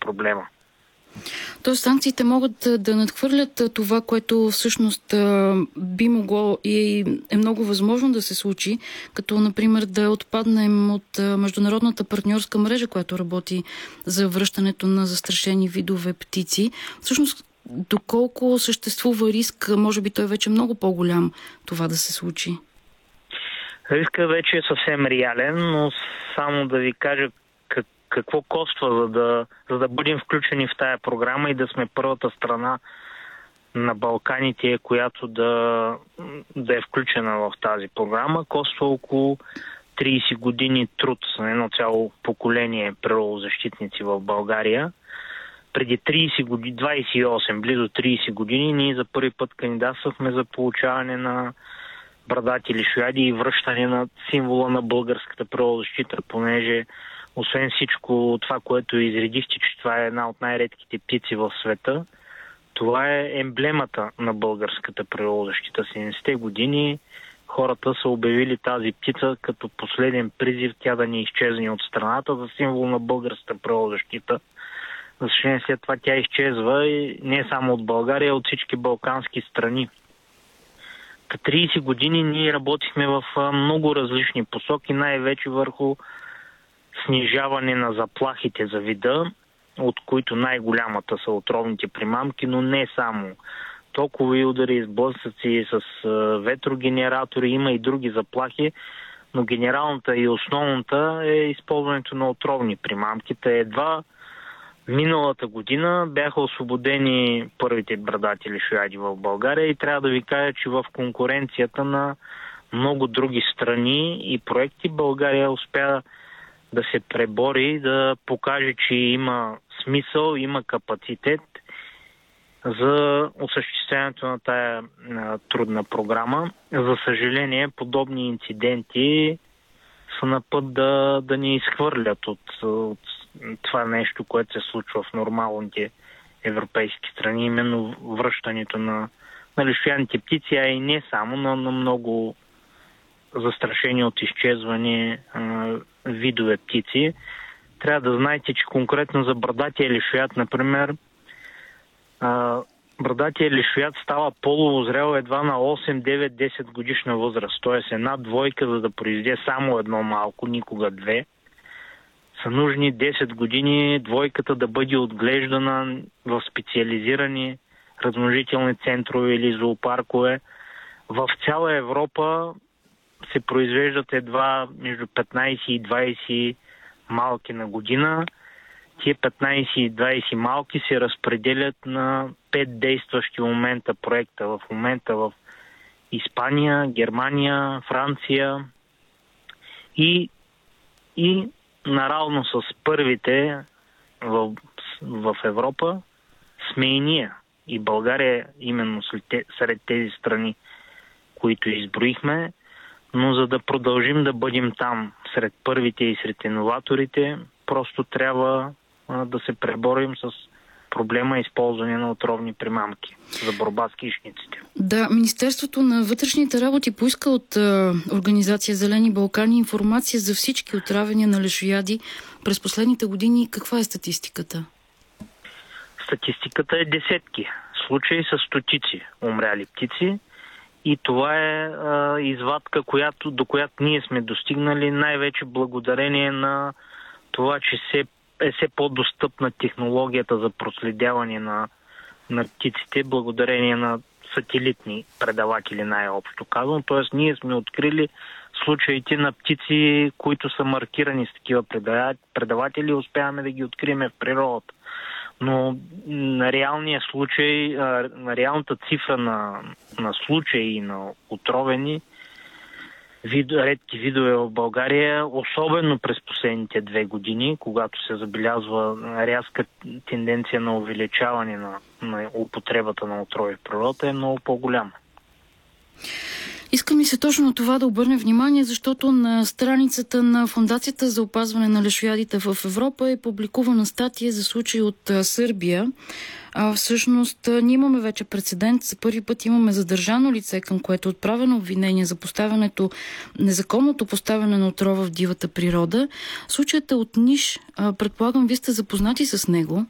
проблема. Тоест санкциите могат да надхвърлят това, което всъщност би могло и е много възможно да се случи, като например да отпаднем от международната партньорска мрежа, която работи за връщането на застрашени видове птици. Всъщност, доколко съществува риск, може би той вече е много по-голям това да се случи? Рискът вече е съвсем реален, но само да ви кажа какво коства, за да бъдем включени в тая програма и да сме първата страна на Балканите, която да е включена в тази програма. Коства около 30 години труд на едно цяло поколение природозащитници в България. Преди 30 години, 28, близо 30 години, ние за първи път кандидатствахме за получаване на брадати лешояди и връщане на символа на българската природозащита, понеже освен всичко това, което изредихте, че това е една от най-редките птици в света, това е емблемата на българската природозащита. 70-те години хората са обявили тази птица като последен призив тя да не изчезне от страната за символ на българската природозащита. За съжаление, след това тя изчезва и не само от България, а от всички балкански страни. 30 години ние работихме в много различни посоки, най-вече върху снижаване на заплахите за вида, от които най-голямата са отровните примамки, но не само. Токови удари, сблъсъци с ветрогенератори, има и други заплахи, но генералната и основната е използването на отровни примамки. Едва миналата година бяха освободени първите брадати лешояди в България и трябва да ви кажа, че в конкуренцията на много други страни и проекти България успя да се пребори, да покаже, че има смисъл, има капацитет за осъществяването на тая трудна програма. За съжаление, подобни инциденти са на път да ни изхвърлят от това нещо, което се случва в нормалните европейски страни, именно връщането на лешоядните птици, а и не само, на много застрашени от изчезване видове птици. Трябва да знаете, че конкретно за брадатия лешояд, например, брадатия лешояд става полувозрел едва на 8, 9, 10 годишна възраст. Т.е. една двойка, за да произведе само едно малко, никога две, са нужни 10 години двойката да бъде отглеждана в специализирани размножителни центрове или зоопаркове. В цяла Европа се произвеждат едва между 15 и 20 малки на година. Тие 15 и 20 малки се разпределят на 5 действащи момента проекта. В момента в Испания, Германия, Франция и наравно с първите в Европа сме и ние. И България именно сред тези страни, които изброихме, но за да продължим да бъдем там сред първите и сред иноваторите, просто трябва да се преборим с проблема използване на отровни примамки за борба с хищниците. Да, Министерството на вътрешните работи поиска от организация Зелени Балкани информация за всички отравяния на лешояди през последните години. Каква е статистиката? Статистиката е десетки. Случаи с стотици умряли птици. И това е извадка, до която ние сме достигнали най-вече благодарение на това, че е все по-достъпна технологията за проследяване на птиците, благодарение на сателитни предаватели, най-общо казвам. Тоест ние сме открили случаите на птици, които са маркирани с такива предаватели и успяваме да ги открием в природата. Но на реалния случай, на реалната цифра на случаи на отровени редки видове в България, особено през последните 2 години, когато се забелязва рязка тенденция на увеличаване на употребата на отрови в природата, е много по-голяма. Искам и се точно на това да обърнем внимание, защото на страницата на Фондацията за опазване на лешоядите в Европа е публикувана статия за случай от Сърбия. Всъщност, ние имаме вече прецедент. За първи път имаме задържано лице, към което е отправено обвинение за незаконното поставяне на отрова в дивата природа. Случаят е от Ниш. Предполагам, вие сте запознати с него.